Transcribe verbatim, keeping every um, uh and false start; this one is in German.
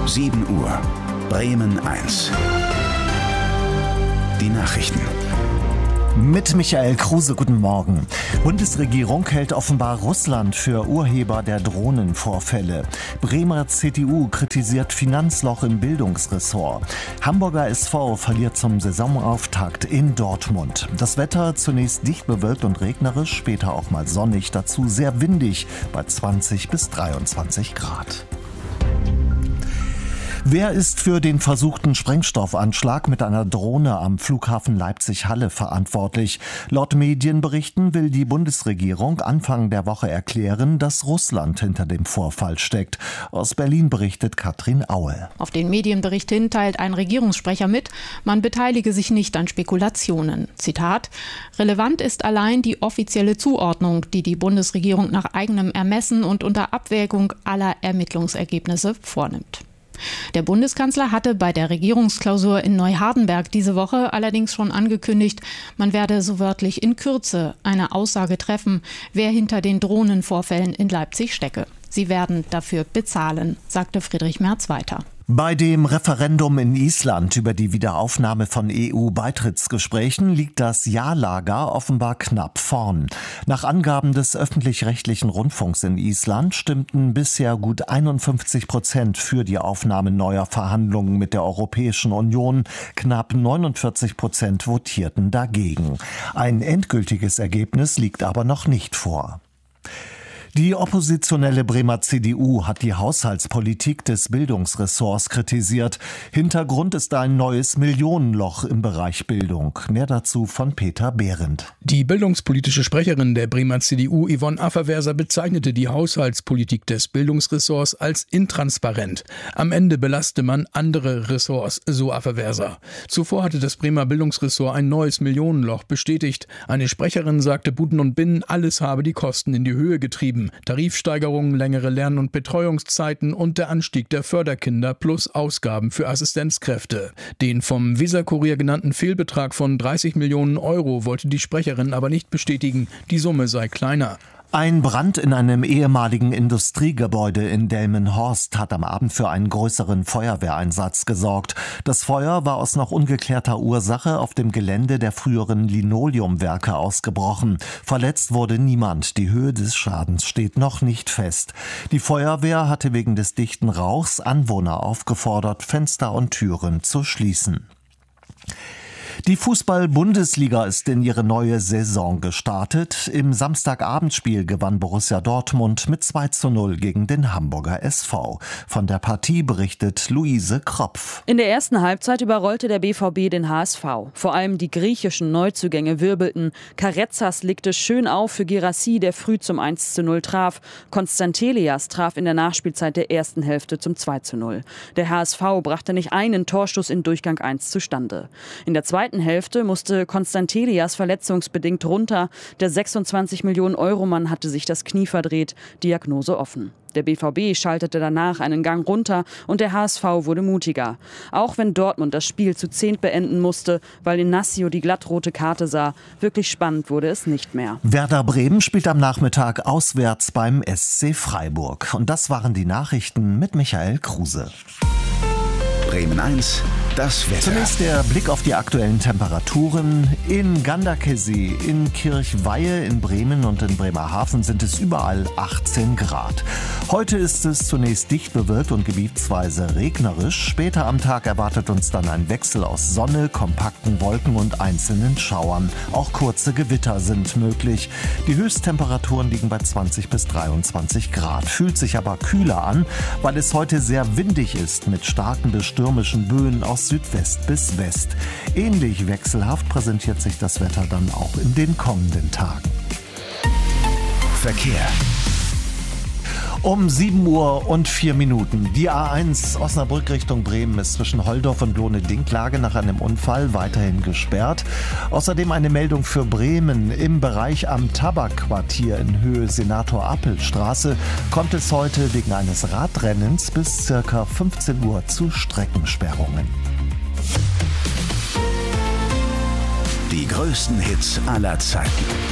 sieben Uhr. Bremen eins. Die Nachrichten. Mit Michael Kruse, guten Morgen. Bundesregierung hält offenbar Russland für Urheber der Drohnenvorfälle. Bremer C D U kritisiert Finanzloch im Bildungsressort. Hamburger S V verliert zum Saisonauftakt in Dortmund. Das Wetter zunächst dicht bewölkt und regnerisch, später auch mal sonnig, dazu sehr windig bei zwanzig bis dreiundzwanzig Grad. Wer ist für den versuchten Sprengstoffanschlag mit einer Drohne am Flughafen Leipzig-Halle verantwortlich? Laut Medienberichten will die Bundesregierung Anfang der Woche erklären, dass Russland hinter dem Vorfall steckt. Aus Berlin berichtet Katrin Aue. Auf den Medienbericht hin teilt ein Regierungssprecher mit, man beteilige sich nicht an Spekulationen. Zitat: Relevant ist allein die offizielle Zuordnung, die die Bundesregierung nach eigenem Ermessen und unter Abwägung aller Ermittlungsergebnisse vornimmt. Der Bundeskanzler hatte bei der Regierungsklausur in Neuhardenberg diese Woche allerdings schon angekündigt, man werde so wörtlich in Kürze eine Aussage treffen, wer hinter den Drohnenvorfällen in Leipzig stecke. Sie werden dafür bezahlen, sagte Friedrich Merz weiter. Bei dem Referendum in Island über die Wiederaufnahme von E U-Beitrittsgesprächen liegt das Ja-Lager offenbar knapp vorn. Nach Angaben des öffentlich-rechtlichen Rundfunks in Island stimmten bisher gut einundfünfzig Prozent für die Aufnahme neuer Verhandlungen mit der Europäischen Union. Knapp neunundvierzig Prozent votierten dagegen. Ein endgültiges Ergebnis liegt aber noch nicht vor. Die oppositionelle Bremer C D U hat die Haushaltspolitik des Bildungsressorts kritisiert. Hintergrund ist ein neues Millionenloch im Bereich Bildung. Mehr dazu von Peter Behrendt. Die bildungspolitische Sprecherin der Bremer C D U, Yvonne Afferwerser, bezeichnete die Haushaltspolitik des Bildungsressorts als intransparent. Am Ende belaste man andere Ressorts, so Afferwerser. Zuvor hatte das Bremer Bildungsressort ein neues Millionenloch bestätigt. Eine Sprecherin sagte, Buden und Binnen, alles habe die Kosten in die Höhe getrieben. Tarifsteigerungen, längere Lern- und Betreuungszeiten und der Anstieg der Förderkinder plus Ausgaben für Assistenzkräfte. Den vom Weser-Kurier genannten Fehlbetrag von dreißig Millionen Euro wollte die Sprecherin aber nicht bestätigen. Die Summe sei kleiner. Ein Brand in einem ehemaligen Industriegebäude in Delmenhorst hat am Abend für einen größeren Feuerwehreinsatz gesorgt. Das Feuer war aus noch ungeklärter Ursache auf dem Gelände der früheren Linoleumwerke ausgebrochen. Verletzt wurde niemand. Die Höhe des Schadens steht noch nicht fest. Die Feuerwehr hatte wegen des dichten Rauchs Anwohner aufgefordert, Fenster und Türen zu schließen. Die Fußball-Bundesliga ist in ihre neue Saison gestartet. Im Samstagabendspiel gewann Borussia Dortmund mit zwei zu null gegen den Hamburger S V. Von der Partie berichtet Luise Kropf. In der ersten Halbzeit überrollte der B V B den H S V. Vor allem die griechischen Neuzugänge wirbelten. Karezas legte schön auf für Girassi, der früh zum eins zu null traf. Konstantelias traf in der Nachspielzeit der ersten Hälfte zum zwei zu null. Der H S V brachte nicht einen Torschuss in Durchgang eins zustande. In der zweiten Hälfte musste Konstantelias verletzungsbedingt runter. Der sechsundzwanzig Millionen Euro Mann hatte sich das Knie verdreht, Diagnose offen. Der B V B schaltete danach einen Gang runter und der H S V wurde mutiger. Auch wenn Dortmund das Spiel zu zehnt beenden musste, weil Inacio die glattrote Karte sah, wirklich spannend wurde es nicht mehr. Werder Bremen spielt am Nachmittag auswärts beim S C Freiburg. Und das waren die Nachrichten mit Michael Kruse. Bremen eins, das Wetter. Zunächst der Blick auf die aktuellen Temperaturen. In Ganderkesee, in Kirchweihe, in Bremen und in Bremerhaven sind es überall achtzehn Grad. Heute ist es zunächst dicht bewölkt und gebietsweise regnerisch. Später am Tag erwartet uns dann ein Wechsel aus Sonne, kompakten Wolken und einzelnen Schauern. Auch kurze Gewitter sind möglich. Die Höchsttemperaturen liegen bei zwanzig bis dreiundzwanzig Grad. Fühlt sich aber kühler an, weil es heute sehr windig ist mit starken bis stürmischen Böen aus Südwest bis West. Ähnlich wechselhaft präsentiert sich das Wetter dann auch in den kommenden Tagen. Verkehr. Um sieben Uhr und vier Minuten. Die A eins Osnabrück Richtung Bremen ist zwischen Holdorf und Lohne-Dinklage nach einem Unfall weiterhin gesperrt. Außerdem eine Meldung für Bremen. Im Bereich am Tabakquartier in Höhe Senator-Appel-Straße kommt es heute wegen eines Radrennens bis ca. fünfzehn Uhr zu Streckensperrungen. Die größten Hits aller Zeiten.